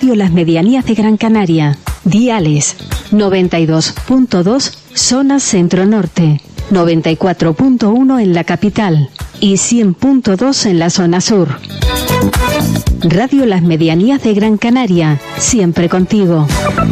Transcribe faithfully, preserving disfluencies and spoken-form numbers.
Radio Las Medianías de Gran Canaria. Diales noventa y dos punto dos zona centro-norte, noventa y cuatro punto uno en la capital y cien punto dos en la zona sur. Radio Las Medianías de Gran Canaria, siempre contigo.